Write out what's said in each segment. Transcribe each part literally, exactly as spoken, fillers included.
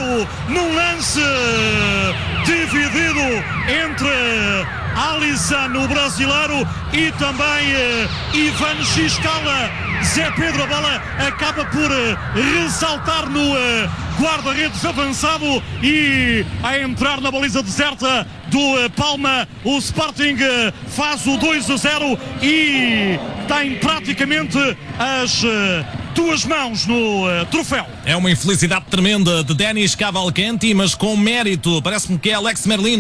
golo num lance dividido entre Alisson, o brasileiro, e também uh, Ivan Xiscala. Zé Pedro, a bola acaba por uh, ressaltar no uh, guarda-redes avançado e a entrar na baliza deserta do uh, Palma. O Sporting uh, faz o dois a zero e tem praticamente as uh, duas mãos no uh, troféu. É uma infelicidade tremenda de Denis Cavalcanti, mas com mérito. Parece-me que é Alex Merlin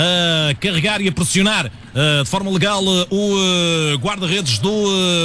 a carregar e a pressionar uh, de forma legal uh, o uh, guarda-redes do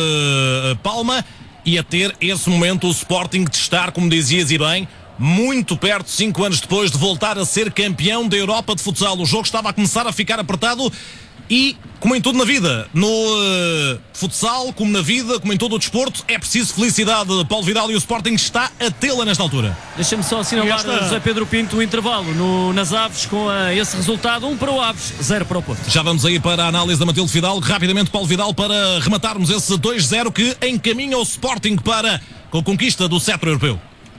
uh, Palma, e a ter esse momento o Sporting de estar, como dizias e bem, muito perto, cinco anos depois, de voltar a ser campeão da Europa de futsal. O jogo estava a começar a ficar apertado e, como em tudo na vida, no uh, futsal, como na vida, como em todo o desporto, é preciso felicidade. Paulo Vidal, e o Sporting está a tê-la nesta altura. Deixa-me só assinalar, esta... José Pedro Pinto, o intervalo no, nas Aves, com uh, esse resultado: um para o Aves, zero para o Porto. Já vamos aí para a análise da Matilde Fidalgo. Rapidamente, Paulo Vidal, para rematarmos esse dois zero que encaminha o Sporting para a conquista do cetro europeu.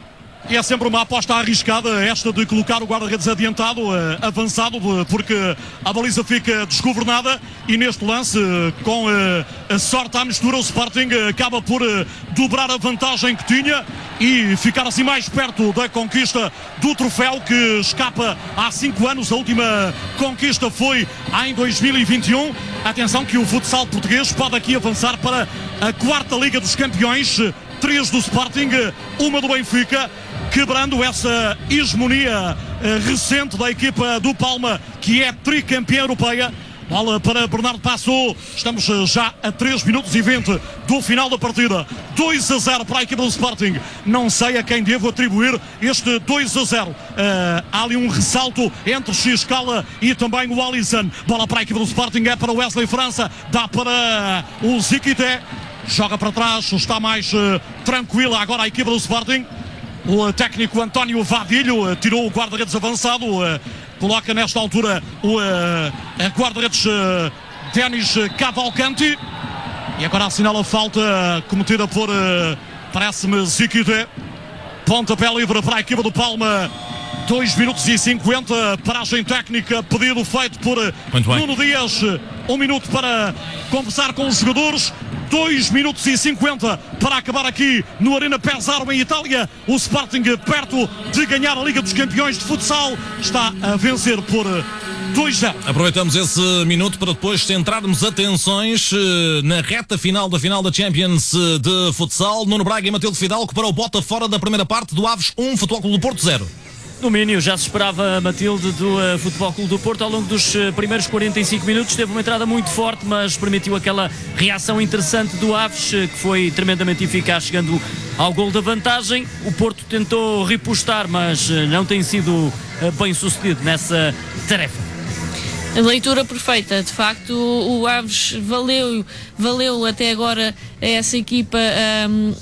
E é sempre uma aposta arriscada esta de colocar o guarda-redes adiantado, uh, avançado, uh, porque a baliza fica desgovernada, e neste lance, uh, com uh, a sorte à mistura, o Sporting uh, acaba por uh, dobrar a vantagem que tinha e ficar assim mais perto da conquista do troféu, que escapa há cinco anos. A última conquista foi em dois mil e vinte e um. Atenção que o futsal português pode aqui avançar para a quarta Liga dos Campeões. Três do Sporting, uma do Benfica, quebrando essa hegemonia uh, recente da equipa do Palma, que é tricampeã europeia. Bola para Bernardo Passou. Estamos uh, já a três minutos e vinte do final da partida. dois a zero para a equipa do Sporting. Não sei a quem devo atribuir este dois a zero. Uh, há ali um ressalto entre Xiscala e também o Alisson. Bola para a equipa do Sporting, é para o Wesley França. Dá para o Ziquité. Joga para trás, está mais uh, tranquila agora a equipa do Sporting. O uh, técnico António Vadilho uh, tirou o guarda-redes avançado, uh, coloca nesta altura o uh, guarda-redes uh, Denis Cavalcanti, e agora assinala a falta uh, cometida por, uh, parece-me, Ziquité. Pontapé livre para a equipa do Palma. dois minutos e cinquenta, paragem técnica, pedido feito por uh, Nuno Dias. Um minuto para conversar com os jogadores. dois minutos e cinquenta para acabar aqui no Arena Pesaro, em Itália. O Sporting, perto de ganhar a Liga dos Campeões de futsal, está a vencer por dois a zero. Aproveitamos esse minuto para depois centrarmos atenções na reta final da final da Champions de futsal. Nuno Braga e Matilde Fidalgo para o bota fora da primeira parte do Aves um, Futebol Clube do Porto zero. Domínio, já se esperava, Matilde, do uh, Futebol Clube do Porto. Ao longo dos uh, primeiros quarenta e cinco minutos teve uma entrada muito forte, mas permitiu aquela reação interessante do Aves, uh, que foi tremendamente eficaz, chegando ao gol da vantagem. O Porto tentou repostar, mas uh, não tem sido uh, bem sucedido nessa tarefa. A leitura perfeita, de facto. O Aves valeu, valeu até agora a essa equipa um,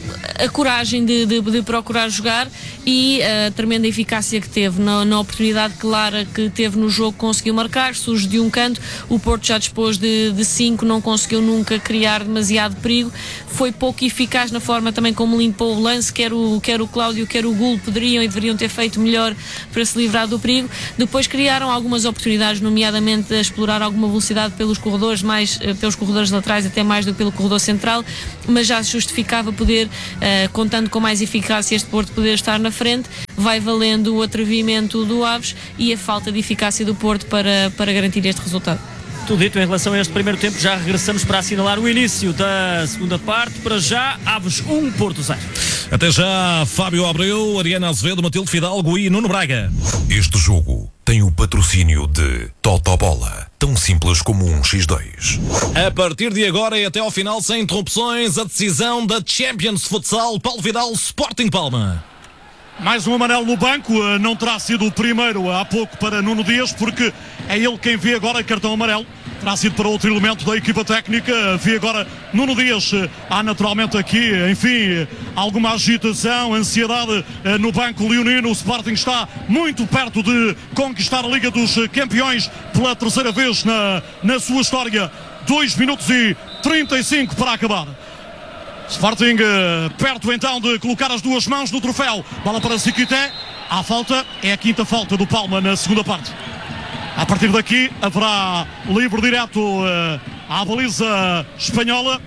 a coragem de, de, de procurar jogar, e a tremenda eficácia que teve na, na oportunidade clara que teve no jogo. Conseguiu marcar, surge de um canto, o Porto já dispôs de, de cinco, não conseguiu nunca criar demasiado perigo, foi pouco eficaz na forma também como limpou o lance. Quer o, quer o Cláudio, quer o Gulo poderiam e deveriam ter feito melhor para se livrar do perigo. Depois criaram algumas oportunidades, nomeadamente a explorar alguma velocidade pelos corredores, mais pelos corredores laterais, até mais do que pelo corredor central, mas já se justificava poder, uh, contando com mais eficácia, este Porto poder estar na frente. Vai valendo o atrevimento do Aves e a falta de eficácia do Porto para, para garantir este resultado. Tudo dito em relação a este primeiro tempo. Já regressamos para assinalar o início da segunda parte. Para já, Aves um, Porto zero. Até já, Fábio Abreu, Ariana Azevedo, Matilde Fidalgo e Nuno Braga. Este jogo tem o patrocínio de Totobola, tão simples como um xis dois. A partir de agora e até ao final, sem interrupções, a decisão da Champions de Futsal. Paulo Vidal, Sporting Palma. Mais um amarelo no banco, não terá sido o primeiro há pouco para Nuno Dias, porque é ele quem vê agora cartão amarelo. Terá sido para outro elemento da equipa técnica. Vê agora Nuno Dias. Há naturalmente aqui, enfim, alguma agitação, ansiedade no banco leonino. O Sporting está muito perto de conquistar a Liga dos Campeões pela terceira vez na, na sua história. dois minutos e trinta e cinco para acabar. Sporting perto então de colocar as duas mãos no troféu. Bola para Ziquité. à falta. É a quinta falta do Palma na segunda parte. A partir daqui haverá livre direto uh, à baliza espanhola.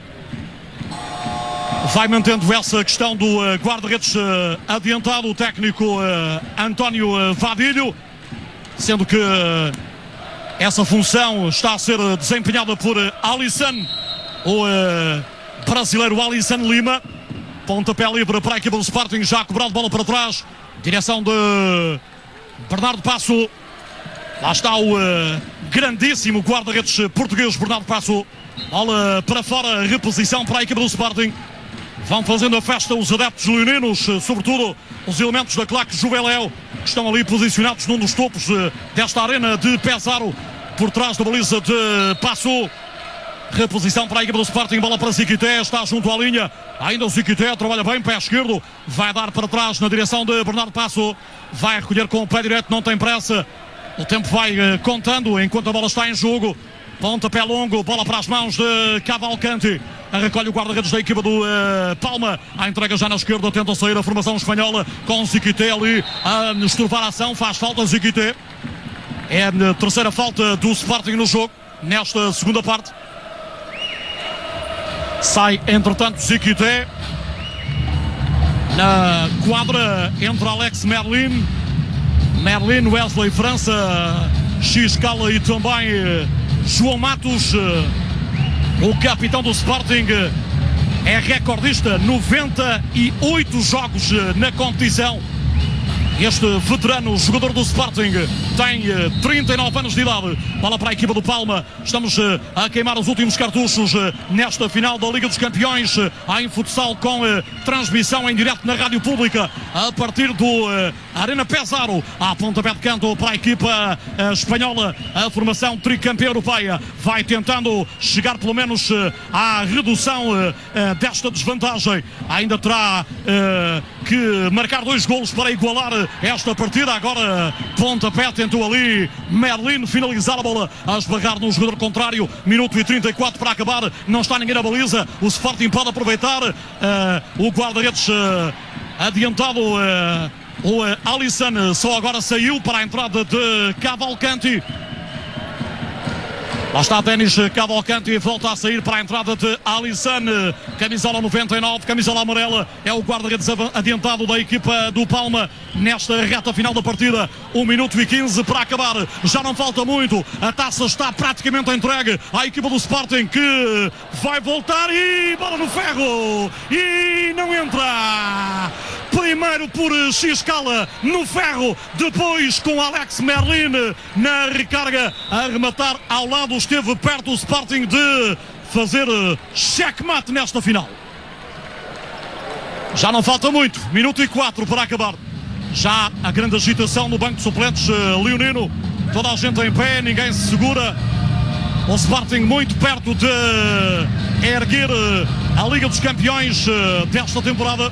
Vai mantendo essa questão do uh, guarda-redes uh, adiantado, o técnico uh, António uh, Vadilho, sendo que uh, essa função está a ser desempenhada por uh, Alisson, o uh, brasileiro Alisson Lima. Pontapé livre para a equipa do Sporting, já cobrado, bola para trás, direção de Bernardo Passo. Lá está o uh, grandíssimo guarda-redes português Bernardo Passo. Bola para fora, reposição para a equipa do Sporting. Vão fazendo a festa os adeptos leoninos, sobretudo os elementos da claque Juveléu, que estão ali posicionados num dos topos desta arena de Pesaro, por trás da baliza de Passo. Reposição para a equipa do Sporting, bola para Ziquité, está junto à linha. Ainda o Ziquité trabalha bem, pé esquerdo, vai dar para trás na direção de Bernardo Passo. Vai recolher com o pé direito, não tem pressa. O tempo vai contando enquanto a bola está em jogo. Pontapé longo, bola para as mãos de Cavalcanti. Recolhe o guarda-redes da equipa do uh, Palma. A entrega já na esquerda, tenta sair a formação espanhola com Ziquité ali a estorvar a ação. Faz falta Ziquité. É a terceira falta do Sporting no jogo, nesta segunda parte. Sai, entretanto, Ziquité. Na quadra entra Alex Merlin. Merlin, Wesley França, Xcala e também João Matos. O capitão do Sporting é recordista, noventa e oito jogos na competição. Este veterano jogador do Sporting tem trinta e nove anos de idade. Bola para a equipa do Palma. Estamos a queimar os últimos cartuchos nesta final da Liga dos Campeões em futsal, com transmissão em direto na rádio pública a partir do Arena Pesaro. A pontapé de canto para a equipa espanhola. A formação tricampeã europeia vai tentando chegar pelo menos à redução desta desvantagem. Ainda terá que marcar dois golos para igualar esta partida. Agora pontapé, tentou ali Merlin finalizar a bola, a esbarrar no jogador contrário. Minuto e trinta e quatro para acabar, não está ninguém na baliza. O Sporting pode aproveitar. uh, o guarda-redes uh, adiantado, uh, o uh, Alisson só agora saiu para a entrada de Cavalcanti. Lá está Denis Cavalcanti e volta a sair para a entrada de Alisson. Camisola noventa e nove, camisola amarela, é o guarda-redes adiantado da equipa do Palma nesta reta final da partida. um minuto e quinze para acabar, já não falta muito. A taça está praticamente entregue à equipa do Sporting, que vai voltar e bola no ferro e não entra. Primeiro por Xcala no ferro, depois com Alex Merlin na recarga a rematar ao lado. Esteve perto o Sporting de fazer checkmate nesta final. Já não falta muito, minuto e quatro para acabar. Já a grande agitação no banco de suplentes leonino, toda a gente em pé, ninguém se segura. O Sporting muito perto de erguer a Liga dos Campeões desta temporada.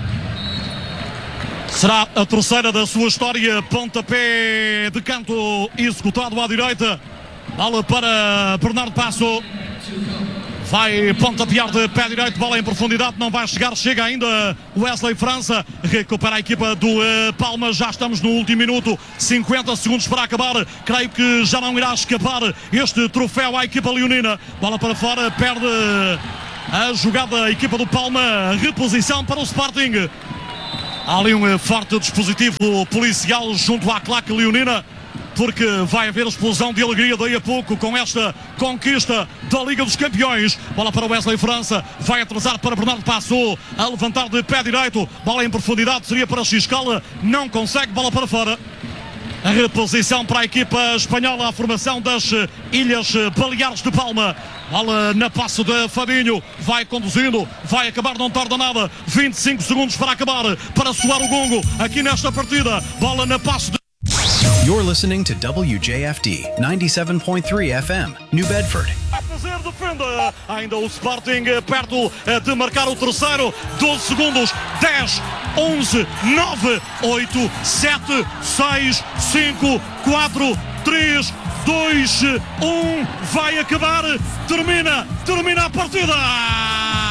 Será a terceira da sua história. Pontapé de canto executado à direita. Bola para Bernardo Passo. Vai pontapear de pé direito, bola em profundidade, não vai chegar, chega ainda Wesley França. Recupera a equipa do uh, Palma, já estamos no último minuto, cinquenta segundos para acabar. Creio que já não irá escapar este troféu à equipa leonina. Bola para fora, perde a jogada a equipa do Palma. Reposição para o Sporting. Há ali um forte dispositivo policial junto à claque leonina, porque vai haver explosão de alegria daí a pouco com esta conquista da Liga dos Campeões. Bola para Wesley França, vai atrasar para Bernardo Passo, a levantar de pé direito, bola em profundidade, seria para Xcala, não consegue, bola para fora. A reposição para a equipa espanhola, a formação das Ilhas Baleares de Palma. Bola na passe de Fabinho, vai conduzindo, vai acabar, não tarda nada. vinte e cinco segundos para acabar, para soar o gongo aqui nesta partida. Bola na passe de... You're listening to W J F D ninety-seven point three F M, New Bedford. A fazer, defende ainda o Sporting, perto de marcar o terceiro. doze segundos, dez, onze, nove, oito, sete, seis, cinco, quatro, três, dois, um, vai acabar, termina, termina a partida.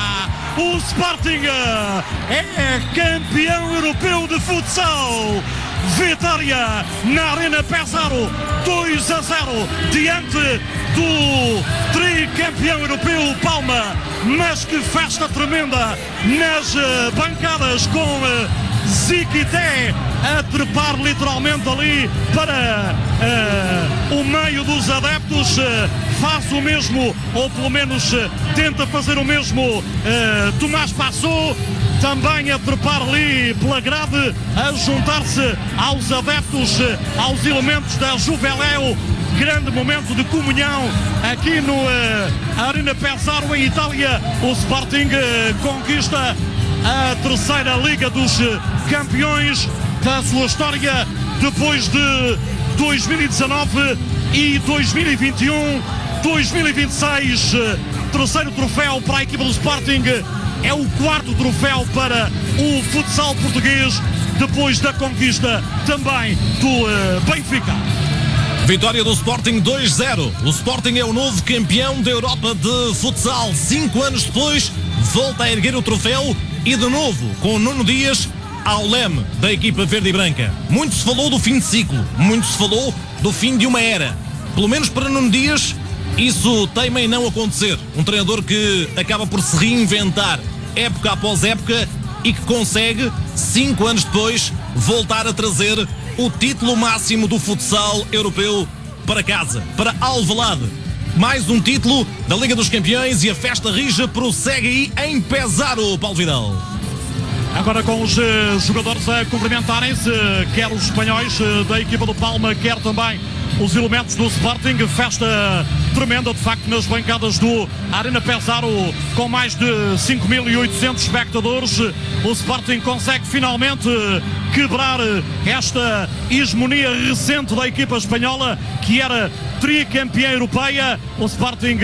O Sporting é campeão europeu de futsal. vitória na Arena Pesaro, dois a zero diante do tricampeão europeu Palma. Mas que festa tremenda nas uh, bancadas, com uh, Ziquité a trepar literalmente ali para uh, o meio dos adeptos. Uh, faz o mesmo, ou pelo menos uh, tenta fazer o mesmo, uh, Tomás Passou, também a trepar ali pela grade, a juntar-se aos adeptos, uh, aos elementos da Juveléu. Grande momento de comunhão aqui no uh, Arena Pesaro, em Itália. O Sporting uh, conquista a terceira Liga dos Campeões da sua história, depois de dois mil e dezanove e dois mil e vinte e um. dois mil e vinte e seis, terceiro troféu para a equipa do Sporting. É o quarto troféu para o futsal português, depois da conquista também do uh, Benfica. Vitória do Sporting dois zero. O Sporting é o novo campeão da Europa de futsal. Cinco anos depois, volta a erguer o troféu e de novo com o Nuno Dias ao leme da equipa verde e branca. Muito se falou do fim de ciclo, muito se falou do fim de uma era. Pelo menos para Nuno Dias, isso teima em não acontecer. Um treinador que acaba por se reinventar época após época e que consegue, cinco anos depois, voltar a trazer o título máximo do futsal europeu para casa, para Alvalade. Mais um título da Liga dos Campeões e a festa rija prossegue aí em Pesaro, Paulo Vidal. Agora com os uh, jogadores a cumprimentarem-se, quer os espanhóis uh, da equipa do Palma, quer também os elementos do Sporting. Festa tremenda, de facto, nas bancadas do Arena Pesaro, com mais de cinco mil e oitocentos espectadores. O Sporting consegue finalmente quebrar esta hegemonia recente da equipa espanhola, que era tricampeã europeia. O Sporting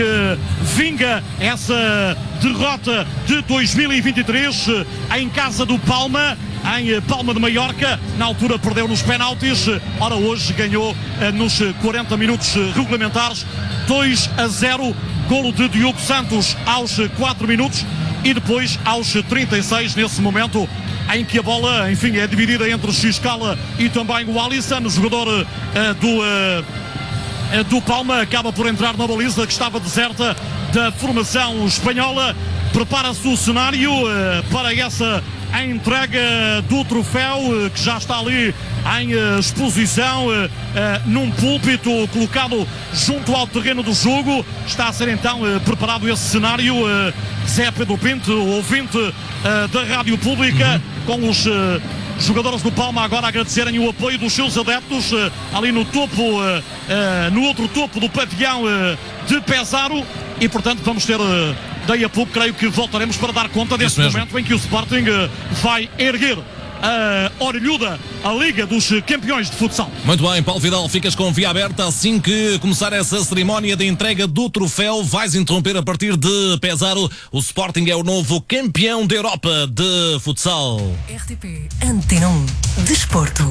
vinga essa derrota de dois mil e vinte e três em casa do Palma, em Palma de Maiorca. Na altura perdeu nos penaltis. Ora, hoje ganhou nos quarenta minutos regulamentares, dois a zero, golo de Diogo Santos aos quatro minutos e depois aos trinta e seis, nesse momento em que a bola, enfim, é dividida entre o Xiscala e também o Alisson, o jogador uh, do, uh, do Palma, acaba por entrar na baliza que estava deserta da formação espanhola. Prepara-se o cenário uh, para essa a entrega do troféu, que já está ali em uh, exposição, uh, uh, num púlpito colocado junto ao terreno do jogo. Está a ser então uh, preparado esse cenário. uh, Zé Pedro Pinto, ouvinte uh, da Rádio Pública, uhum. com os uh, jogadores do Palma agora agradecerem o apoio dos seus adeptos uh, ali no topo, uh, uh, no outro topo do pavilhão uh, de Pesaro. E portanto vamos ter uh, daí a pouco, creio que voltaremos para dar conta desse momento em que o Sporting uh, vai erguer a orelhuda, a Liga dos Campeões de Futsal. Muito bem, Paulo Vidal, ficas com via aberta. Assim que começar essa cerimónia de entrega do troféu, vais interromper a partir de Pesaro. O Sporting é o novo campeão da Europa de futsal. R T P Antena um Desporto.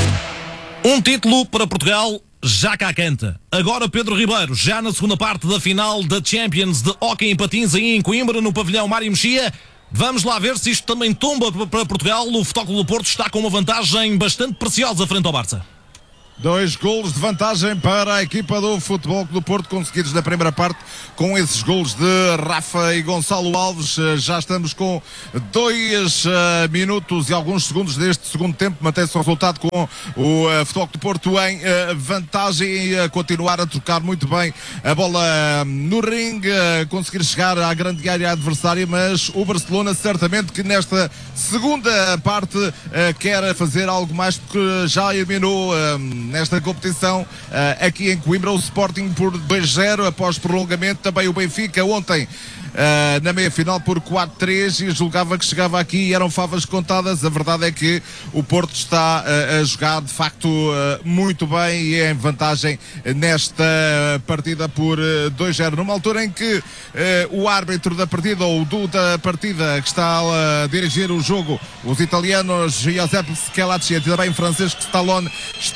Um título para Portugal já cá canta. Agora Pedro Ribeiro, já na segunda parte da final da Champions de Hóquei em Patins, aí em Coimbra, no pavilhão Mário Mexia. Vamos lá ver se isto também tomba para Portugal. O Futebol Clube do Porto está com uma vantagem bastante preciosa frente ao Barça. Dois golos de vantagem para a equipa do Futebol Clube do Porto, conseguidos na primeira parte com esses golos de Rafa e Gonçalo Alves. Já estamos com dois uh, minutos e alguns segundos deste segundo tempo. Mantém-se o resultado com o uh, Futebol Clube do Porto em uh, vantagem e uh, continuar a trocar muito bem a bola uh, no ringue, uh, conseguir chegar à grande área adversária, mas o Barcelona certamente que nesta segunda parte uh, quer fazer algo mais, porque já eliminou uh, nesta competição, uh, aqui em Coimbra, o Sporting por dois zero após prolongamento. Também o Benfica ontem uh, na meia-final por quatro três, e julgava que chegava aqui e eram favas contadas. A verdade é que o Porto está uh, a jogar de facto uh, muito bem e é em vantagem nesta partida por uh, dois zero, numa altura em que uh, o árbitro da partida, ou o do da partida, que está a dirigir o jogo, os italianos Giuseppe Scalacci e também Francisco Stallone, estão a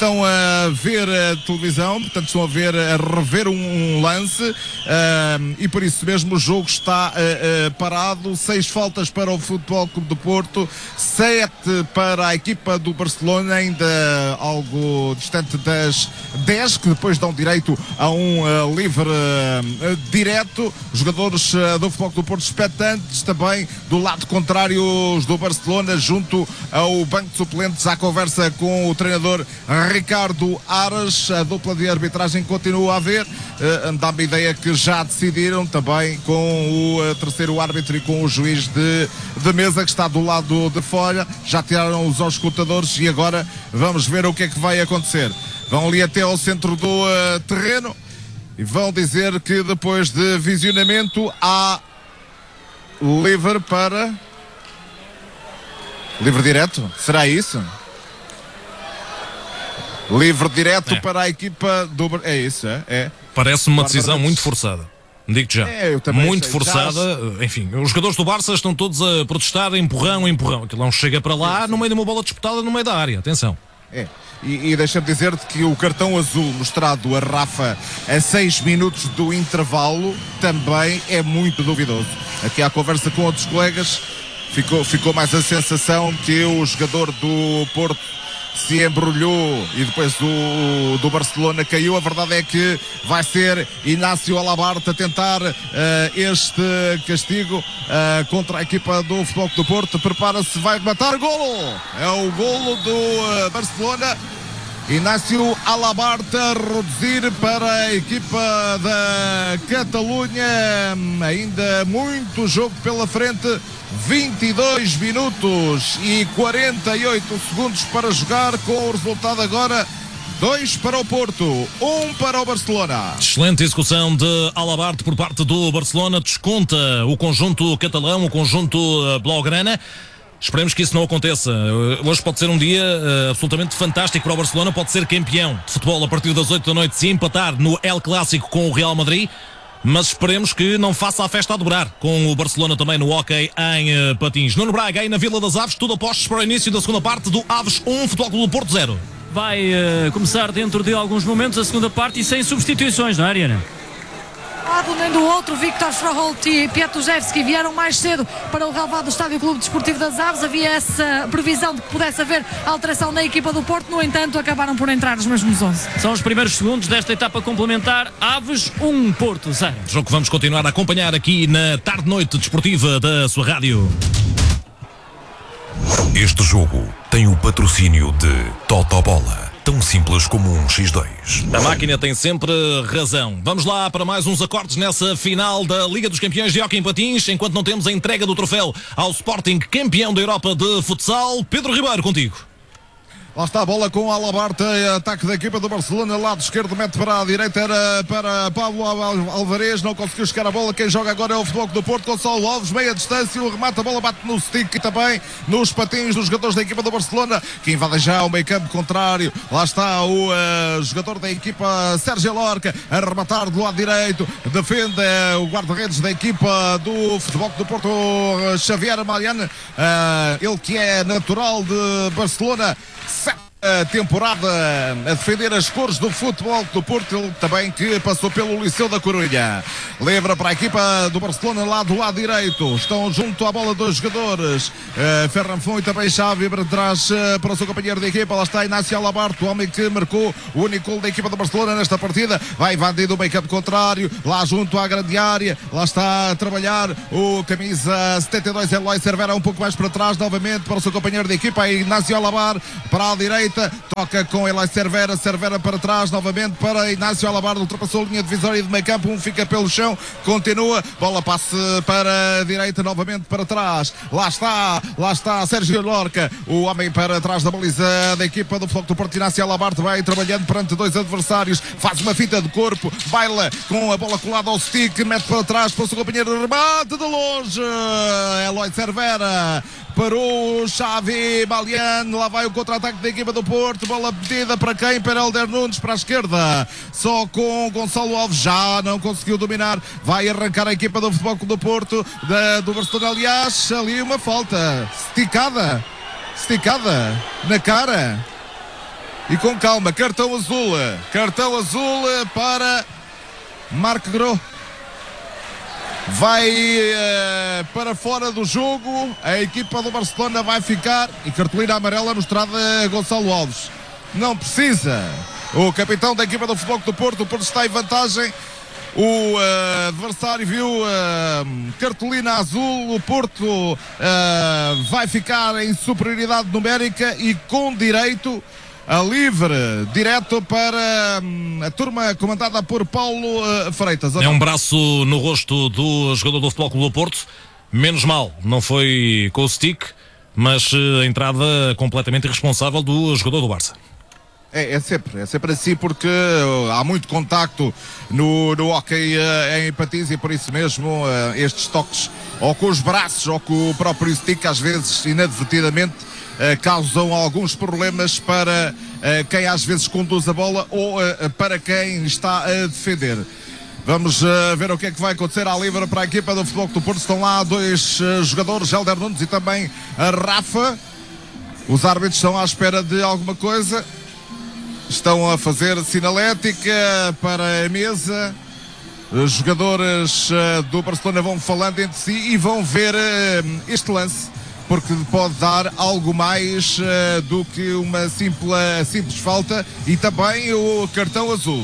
a ver a televisão, portanto estão a ver, a rever um lance uh, e por isso mesmo o jogo está uh, uh, parado. Seis faltas para o Futebol Clube do Porto, sete para a equipa do Barcelona, ainda algo distante das dez, que depois dão direito a um uh, livre uh, direto. Jogadores uh, do Futebol Clube do Porto expectantes, também do lado contrário os do Barcelona, junto ao banco de suplentes, à conversa com o treinador Ricardo Aras. A dupla de arbitragem continua a haver, uh, dá-me a ideia que já decidiram também com o uh, terceiro árbitro e com o juiz de, de mesa que está do lado de fora. Já tiraram os auscultadores e agora vamos ver o que é que vai acontecer. Vão ali até ao centro do uh, terreno e vão dizer que depois de visionamento há livre para... Livre direto? Será isso? Livre direto é. para a equipa do... É isso, é? é. Parece-me uma decisão muito forçada. Digo-te já. É, muito sei. forçada. Já... Enfim, os jogadores do Barça estão todos a protestar, empurrão, empurrão. Aquilo não chega para lá, no meio de uma bola disputada, no meio da área. Atenção. É. E, e deixa-me dizer-te que o cartão azul mostrado a Rafa a seis minutos do intervalo também é muito duvidoso. Aqui há conversa com outros colegas, ficou, ficou mais a sensação que o jogador do Porto se embrulhou e depois o do Barcelona caiu. A verdade é que vai ser Inácio Alabarte a tentar uh, este castigo uh, contra a equipa do Futebol Clube do Porto. Prepara-se, vai matar, golo! É o golo do uh, Barcelona. Inácio Alabarte a reduzir para a equipa da Catalunha. Ainda muito jogo pela frente. vinte e dois minutos e quarenta e oito segundos para jogar, com o resultado agora dois para o Porto, um para o Barcelona. Excelente execução de Alabarte por parte do Barcelona. Desconta o conjunto catalão, o conjunto blaugrana. Esperemos que isso não aconteça. Hoje pode ser um dia uh, absolutamente fantástico para o Barcelona. Pode ser campeão de futebol a partir das oito da noite, se empatar no El Clássico com o Real Madrid. Mas esperemos que não faça a festa a dobrar, com o Barcelona também no hóquei em uh, patins. Nuno Braga, aí na Vila das Aves, tudo apostos para o início da segunda parte do Aves um, Futebol Clube do Porto zero. Vai uh, começar dentro de alguns momentos a segunda parte e sem substituições, não é, Ariana? lado nem do outro, Viktor Stroholt e Piatujewski vieram mais cedo para o relvado do Estádio Clube Desportivo das Aves. Havia essa previsão de que pudesse haver alteração na equipa do Porto, no entanto acabaram por entrar os mesmos onze. São os primeiros segundos desta etapa complementar. Aves um, Porto zero. Jogo que vamos continuar a acompanhar aqui na tarde-noite desportiva da sua rádio. Este jogo tem o patrocínio de Totobola. Tão simples como um xis dois. A máquina tem sempre razão. Vamos lá para mais uns acordes nessa final da Liga dos Campeões de Hóquei em Patins, enquanto não temos a entrega do troféu ao Sporting, campeão da Europa de futsal. Pedro Ribeiro, contigo. Lá está a bola com a Alabarte, ataque da equipa do Barcelona, lado esquerdo, mete para a direita, era para Pablo Alvarez, não conseguiu chegar a bola. Quem joga agora é o Futebol do Porto, Gonçalo Alves, meia distância, o remate, a bola bate no stick e também nos patins dos jogadores da equipa do Barcelona, que invadem já o meio campo contrário. Lá está o uh, jogador da equipa, Sérgio Lorca, a rematar do lado direito, defende uh, o guarda-redes da equipa do Futebol do Porto, uh, Xavier Mariano, uh, ele que é natural de Barcelona. A temporada a defender as cores do Futebol do Porto, ele também que passou pelo Liceu da Corunha. Lembra para a equipa do Barcelona lá do lado direito, estão junto à bola dois jogadores, uh, Ferran Fon e também Xavi para trás uh, para o seu companheiro de equipa. Lá está Inácio Alabarte, o homem que marcou o único gol da equipa do Barcelona nesta partida, vai invadindo o meio campo contrário, lá junto à grande área, lá está a trabalhar o camisa setenta e dois, Eloy Cervera, um pouco mais para trás, novamente para o seu companheiro de equipa, Inácio Alabarte para a direita, toca com Eloy Cervera, Cervera para trás, novamente para Inácio Alabarte, ultrapassou a linha divisória de meio campo, um fica pelo chão, continua, bola passe para a direita, novamente para trás, lá está, lá está Sérgio Lorca, o homem para trás da baliza da equipa do Futebol do Porto. Inácio Alabarte vai trabalhando perante dois adversários, faz uma fita de corpo, baila com a bola colada ao stick, mete para trás para o seu companheiro, remate de longe, Eloy Cervera, parou o Xavi Malian, lá vai o contra-ataque da equipa do Porto, bola pedida para quem? Para Helder Nunes, para a esquerda, só com Gonçalo Alves, já não conseguiu dominar, vai arrancar a equipa do Futebol do Porto, da, do Barcelona, aliás, ali uma falta, esticada, esticada, na cara, E com calma, cartão azul. Cartão azul para Marc Gros. Vai uh, para fora do jogo. A equipa do Barcelona vai ficar. E cartolina amarela mostrada a Gonçalo Alves. Não precisa. O capitão da equipa do Futebol Clube do Porto. O Porto está em vantagem. O uh, adversário viu uh, cartolina azul. O Porto uh, vai ficar em superioridade numérica e com direito a livre, direto para hum, a turma comandada por Paulo uh, Freitas. É um braço no rosto do jogador do Futebol Clube do Porto. Menos mal, não foi com o stick, mas uh, a entrada completamente irresponsável do jogador do Barça. É, é sempre, é sempre assim, porque uh, há muito contacto no, no hóquei uh, em patins e por isso mesmo uh, estes toques ou com os braços ou com o próprio stick às vezes inadvertidamente Uh, causam alguns problemas para uh, quem às vezes conduz a bola ou uh, para quem está a defender. Vamos uh, ver o que é que vai acontecer à livre para a equipa do Futebol Clube do Porto. Estão lá dois uh, jogadores, Helder Nunes e também a Rafa. Os árbitros estão à espera de alguma coisa. Estão a fazer sinalética para a mesa. Os jogadores uh, do Barcelona vão falando entre si e vão ver uh, este lance, porque pode dar algo mais uh, do que uma simples, simples falta e também o cartão azul.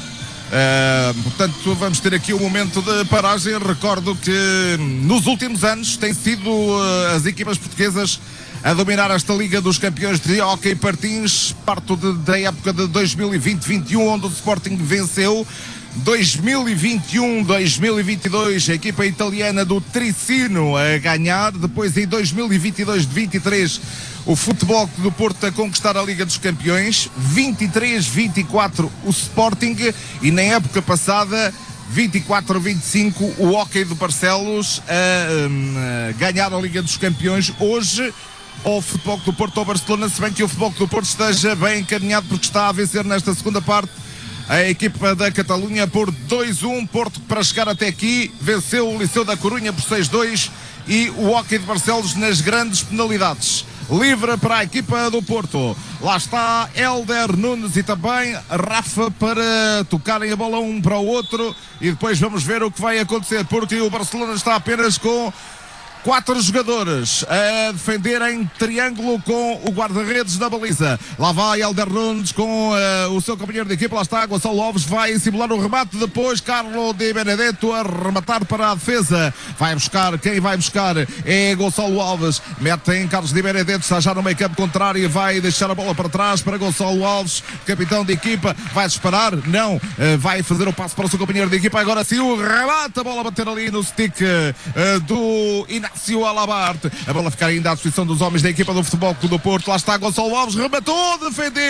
Uh, portanto, vamos ter aqui um momento de paragem. Recordo que nos últimos anos têm sido uh, as equipas portuguesas a dominar esta Liga dos Campeões de Hóquei Patins. Parto de, da época de dois mil e vinte, vinte e um, onde o Sporting venceu. dois mil e vinte e um, dois mil e vinte e dois, a equipa italiana do Tricino a ganhar. Depois em dois mil e vinte e dois, vinte e três, o Futebol Clube do Porto a conquistar a Liga dos Campeões. vinte e três, vinte e quatro o Sporting. E na época passada, vinte e quatro, vinte e cinco, o Hóquei de Barcelos a, a ganhar a Liga dos Campeões. Hoje ao Futebol Clube do Porto, ao Barcelona, se bem que o Futebol Clube do Porto esteja bem encaminhado porque está a vencer nesta segunda parte a equipa da Catalunha por dois a um. Porto, para chegar até aqui, venceu o Liceu da Corunha por seis a dois e o Hóquei de Barcelos nas grandes penalidades. Livre para a equipa do Porto. Lá está Helder Nunes e também Rafa para tocarem a bola um para o outro e depois vamos ver o que vai acontecer, porque o Barcelona está apenas com quatro jogadores a defender em triângulo com o guarda-redes na baliza. Lá vai Helder Nunes com uh, o seu companheiro de equipa. Lá está Gonçalo Alves, vai simular o remate. Depois Carlo Di Benedetto a rematar para a defesa. Vai buscar, quem vai buscar é Gonçalo Alves. Mete em Carlos Di Benedetto, está já no meio campo contrário e vai deixar a bola para trás para Gonçalo Alves, capitão de equipa. Vai disparar? Não. Uh, vai fazer o passo para o seu companheiro de equipa. Agora sim o remate, a bola bater ali no stick uh, do Inácio Alabarte. A bola ficar ainda à disposição dos homens da equipa do Futebol Clube do Porto. Lá está Gonçalo Alves, rematou,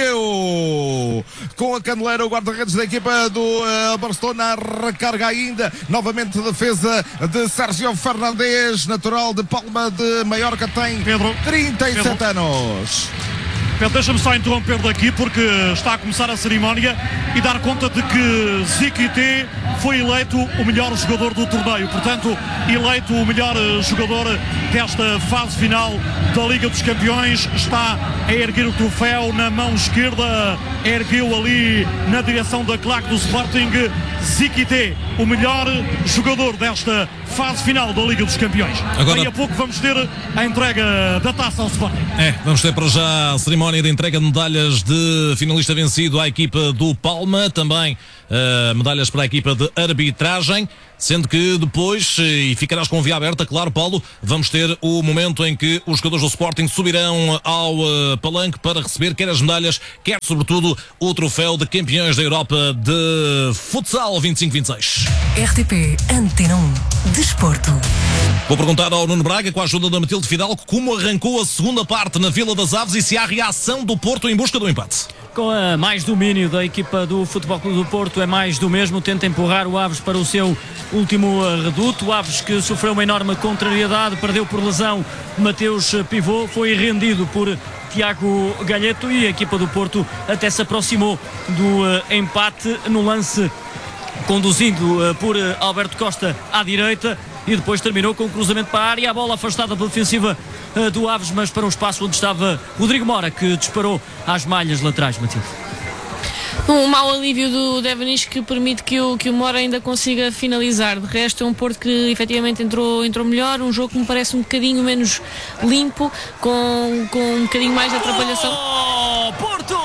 defendeu com a caneleira o guarda-redes da equipa do uh, Barcelona. Recarga ainda, novamente defesa de Sérgio Fernandes, natural de Palma de Maiorca, tem Pedro, trinta e sete Pedro. anos. Pedro, deixa-me só interromper daqui porque está a começar a cerimónia e dar conta de que Ziquité foi eleito o melhor jogador do torneio, portanto eleito o melhor jogador desta fase final da Liga dos Campeões. Está a erguer o troféu na mão esquerda, ergueu ali na direção da claque do Sporting. Ziquité, o melhor jogador desta fase final da Liga dos Campeões. Agora, daqui a pouco vamos ter a entrega da taça ao Sporting. É, vamos ter para já a cerimónia de entrega de medalhas de finalista vencido à equipa do Palma, também uh, medalhas para a equipa de arbitragem, sendo que depois, e ficarás com via aberta, claro, Paulo, vamos ter o momento em que os jogadores do Sporting subirão ao uh, palanque para receber quer as medalhas, quer sobretudo o troféu de campeões da Europa de futsal vinte e cinco vinte e seis. R T P Antena um Desporto. Vou perguntar ao Nuno Braga, com a ajuda da Matilde Fidalgo, como arrancou a segunda parte na Vila das Aves e se há reação do Porto em busca do empate. Com a mais domínio da equipa do Futebol Clube do Porto, é mais do mesmo, tenta empurrar o Aves para o seu último reduto. O Aves, que sofreu uma enorme contrariedade, perdeu por lesão Mateus Pivô, foi rendido por Tiago Galheto e a equipa do Porto até se aproximou do uh, empate no lance conduzido uh, por uh, Alberto Costa à direita. e depois terminou com um cruzamento para a área, a bola afastada pela defensiva uh, do Aves, mas para um espaço onde estava Rodrigo Mora, que disparou às malhas laterais, Matilde. Um mau alívio do Devenish que permite que o, que o Mora ainda consiga finalizar. De resto, é um Porto que efetivamente entrou, entrou melhor, um jogo que me parece um bocadinho menos limpo, com, com um bocadinho mais de atrapalhação. Oh, Porto!